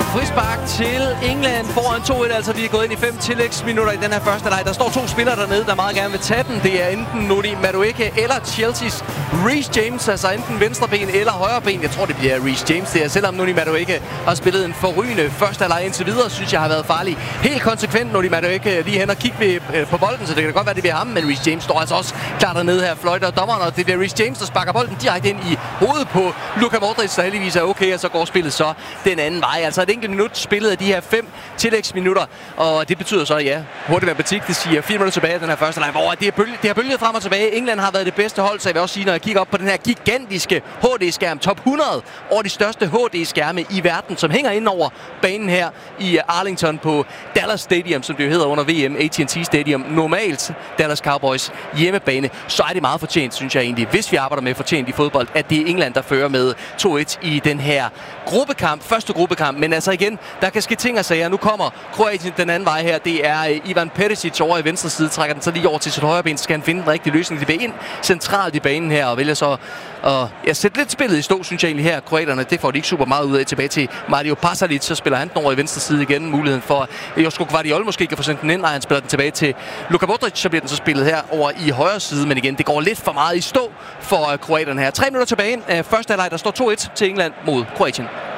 Frispark til England foran 2-1, altså vi er gået ind i 5 tillægsminutter i den her første leg. Der står 2 spillere dernede, der meget gerne vil tage den. Det er enten Noni Madueke eller Chelsea's Reece James, altså enten venstre ben eller højre ben. Jeg tror, det bliver Reece James der, selvom Noni Madueke har spillet en forrygende første leg indtil videre, synes jeg har været farlig. Helt konsekvent Noni Madueke lige hen og kigge på bolden, så det kan godt være, det bliver ham, men Reece James står altså også klar dernede her, fløjter dommeren, og det bliver Reece James, der sparker bolden direkte ind i hovedet på Luka Modric, så heldigvis er okay, og så går spillet så den anden vej. Altså et enkelt minut spillet af de her 5 tillægsminutter, og det betyder så, ja, hurtig matematik, det siger 4 minutter tilbage af den her første leg, hvor det har bølget frem og tilbage. England har været det bedste hold, så jeg vil også sige, når jeg kigger op på den her gigantiske HD-skærm, top 100 over de største HD-skærme i verden, som hænger ind over banen her i Arlington på Dallas Stadium, som det jo hedder under VM, AT&T Stadium, normalt Dallas Cowboys hjemmebane, så er det meget fortjent, synes jeg egentlig, hvis vi arbejder med fortjent i fodbold, at det er England, der fører med 2-1 i den her gruppekamp, første gruppekamp. Men altså igen, der kan ske ting og sager. Nu kommer Kroatien den anden vej her. Det er Ivan Perisic over i venstre side, trækker den så lige over til sit højre ben, så skal han finde den rigtige løsning. Det bliver ind centralt i banen her, og vælger så at sætte lidt spillet i stå, synes jeg egentlig her. Kroaterne, det får de ikke super meget ud af. Tilbage til Mario Pasalic, så spiller han den over i venstre side igen. Muligheden for, at Josko Gvardiol måske kan få sendt den ind, og han spiller den tilbage til Luka Modric, så bliver den så spillet her over i højre side. Men igen, det går lidt for meget i stå for kroaterne her. 3 minutter tilbage af første halvleg, der står 2-1 til England mod Kroatien.